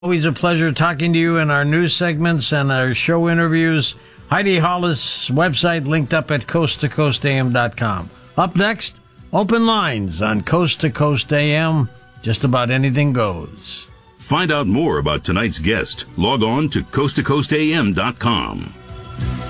Always a pleasure talking to you in our news segments and our show interviews. Heidi Hollis' website linked up at coasttocoastam.com. Up next, open lines on Coast to Coast AM. Just about anything goes. Find out more about tonight's guest. Log on to coasttocoastam.com.